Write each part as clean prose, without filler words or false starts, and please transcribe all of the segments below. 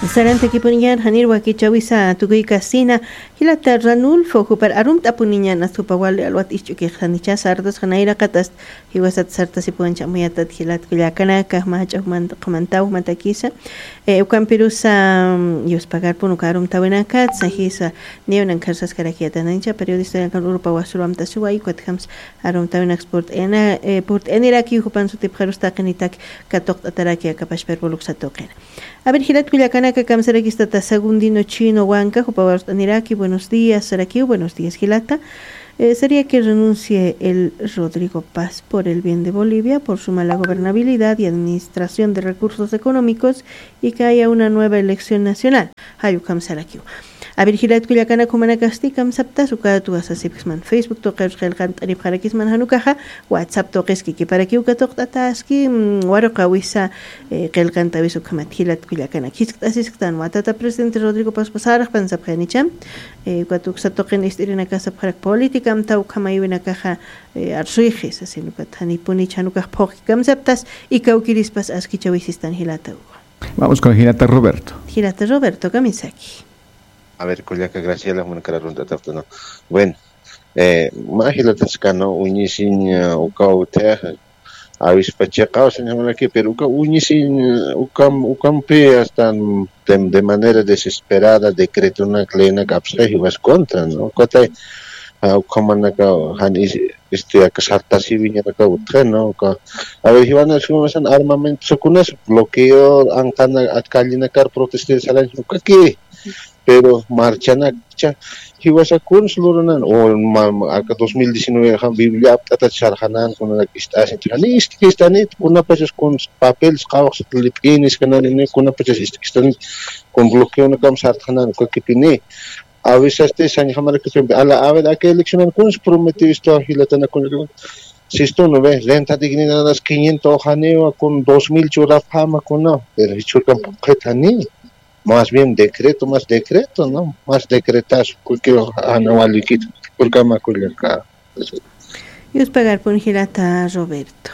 Sarante kipuniñan hanir wakichawisa tukuy kasina hilata Ranulfo hupar arumta puniñan astupawal alwat ichuki hanicha sardos hanaira qatas hiwasat sartas ipuancha muyatat hilat kullakana kahmacha qamantaw matakisa ukampirusa yuspagar punu karum tawinakat sahisa neonan karsas karakiatanancha periodista kan Europa wasulam tasuway kwathams arum tawin export ena port eniraki hupan sutipkharusta qinitak katoq ataraki kapashper boluksatoqena a ver hilat kullakana que kamsarakista ta segundino chino huanca jupabar niraki buenos días saraki buenos días Gilata sería que renuncie el Rodrigo Paz por el bien de Bolivia por su mala gobernabilidad y administración de recursos económicos y que haya una nueva elección nacional hayukam saraki a ver hilat kullakana kumana kasti kam sapta suka tu asasipsman Facebook to qelqan tarif harakisman hanukaha WhatsApp to qiski ki para ki ukatoqta taski waroqa wisa qelqan tawisu kamat hilat kullakana kisktasistan watata presidente Rodrigo Paz pasaraq pansapqanicham kwatuk satoqin istirina casa para política am tau kamayuna kaha arsuijis asinukat hanipuni chanukaj poqi kam saptas y kaukirispas askichawisistan hilata. Vamos con Gilata Roberto. Gilata Roberto Kamisaki. A ver, Kullaka Graciela, Monacara Ronda Taftano. Bueno, Mahilatascano, Unisin, Ucaute, Avispachacao, señor aquí, pero Unisin, Ucampe, hasta de manera desesperada, decretó una clena capsa y vas contra, ¿no? Cota, Ucamanaka, Hanis, Casarta Civil, ¿no? A ver, Iván, es un armamento, Socunas, bloqueo, Ancana, Atcalinacar, protestes, aquí. Pero marchana hiwasa kun seluruhan aka 2019 han biblia tata charhanan con la kistas istani kuna pases con papeles qawas filipinis kanani kuna pases istani con bloqueo na kam sarthanan ko kipini a veces este san hamara que a ver que eleccionan con prometió esto hilatana con si esto no ves renta dignidad las 500 janeo con 2000 churafama con no pero churkan petani más bien decreto, ¿no? Más decretas, porque anual líquido, porque más culiaca. Y os pagar por Gilata Roberto.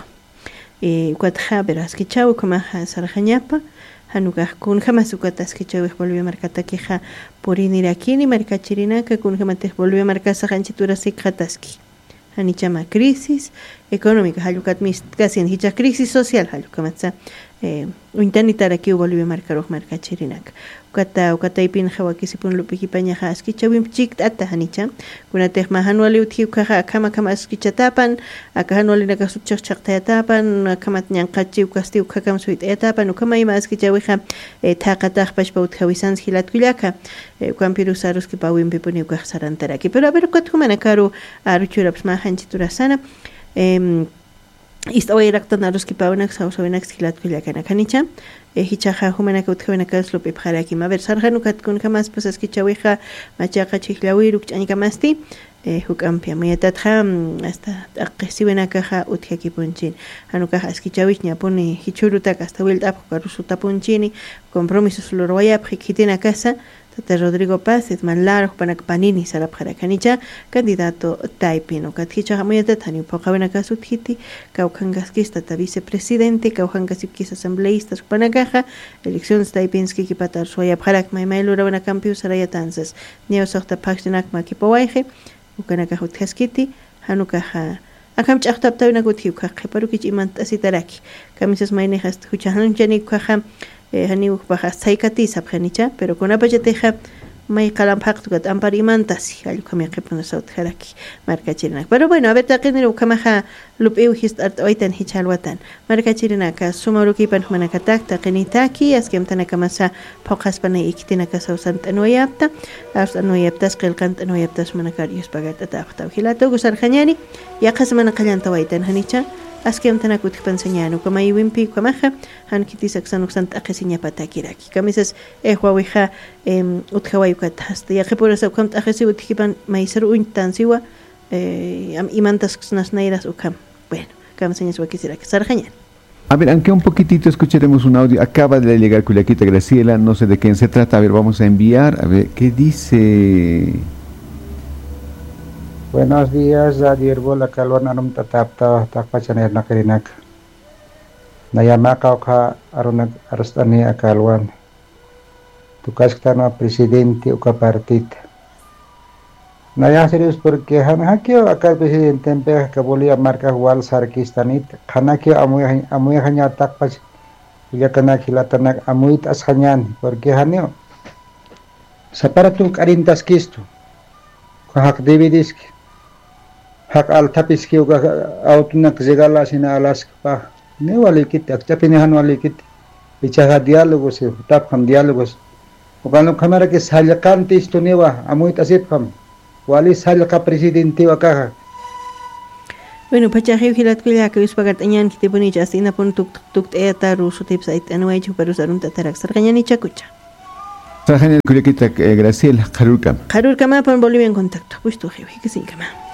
Cuatro veras que chau como sarjañapa, hanukah kun jamás ucatas que chau volvió a marcar taqueja por inir aquí ni marca chirinaca kun jamás volvió a marcar sarjanchitura sikataski. Hanichama crisis económica, halukat mis casi en hicha crisis social, halukamatsa. Uintanitar aquí volvió a marcar chirinak. Ukata ipin hawakisipun lupiki pañaja askichawim chik ata hanicha. Kunateh mahanuali uthiukaja kama askichatapan, akahanuali nakasuchak chaqtayatapan, kamat nyanqachi ukasti ukakam suit etapan, ukama ima askichawija taqataq pashpa uthawisans hilat kullaka. Ukampirusarus ki pawim pipuni ukajsarantaraki. Pero a ver ukatkumana karu aruchuraps mahanchiturasana. Istawayraqtan aruski pawnak sawsawinak hilat kullakana kanicha hichaja humanaka utkhawinaka slopi pharaki a ver sarhanukat kun kamas pasas kichawija machaqa chihlawiruk ch'ankamasti hukampia mayatatja hasta aqsiwenaka uthaki punchin hanuka askichawishña puni hichurutaka hasta wilt'ap karusuta punchini compromisos lorwayap hikitina casa Tata Rodrigo Paz es malar panak panini sarap kanicha candidato taipino kathicha hamuyata tani pokawena kasutiti kaukangaskis tata vicepresidente kaukangasikis asambleístas panakaja elecciones taipinski kipatar soya parak mailura wana campus sarayatansas neosokta paxtinak makipowaije ukanaka huthaskiti hanukaja akam chaqtaptawina kuthiu kaqe parukich imantasiteraki kamisas mainejas huchahan chani kaja hani bajas saikati sabjanicha pero con apayateja may qalam haqtukat amparimantas alukami qipna saut kharaki markachirinak pero bueno a ver taqinero kamaja lupiu histart oitan hichalwatan markachirinaka sumarukipan manakatak taqinitaki askamtana kamasa poqaspana ikitinaka sausant anoyapta anoyaptas qilqant anoyaptas manakarius bagata taqta hilato gusarjani yaqasmana qallanta waitan hanicha askamtana kutpansañano kama iwimpi kamaja hankitisak sanuksant aqesiña patakiraki kamisas huawija uthawayukat hasta yaqipurasa ukamt aqesi uthipan maisar untansiwa imantas nasnairas ukam bueno kamasañas wakisiraki sarjañan. A ver, aunque un poquitito escucharemos un audio. Acaba de llegar Culiaquita Graciela, no sé de quién se trata. A ver, vamos a enviar. A ver, ¿qué dice? Buenos días, Jadir bola kalwan anum tatapta takpachaner nakarinak. Nayama kauka arunak arustani akalwan. tukashkana presidente uka partita. Naya serius porque hanakio acá presidente empe que volía marca wal sarkistanit hanakio amuy hanya takpas ya kana kilatanak amuit ashanyan porque hanio saparatuk arintas kisto hak dividis hak altapiski uka autunak zegala sina alaska ne walikit akchapine han walikit bicara diálogo se tapam diálogos cuando cámara que salcante isto newa amuit asipam wali salka presidente wakaha. Bueno, pachaje gilat kuya que us pagat añan que te poni jastina pon tuk eta ruso tips ait anuai chuparu sarun tatarak sargañani chakucha. Sargañani kuya kita Graciela Karurkama. Karurkama pon Bolivia en contacto. Pues tu jefe que sin cama.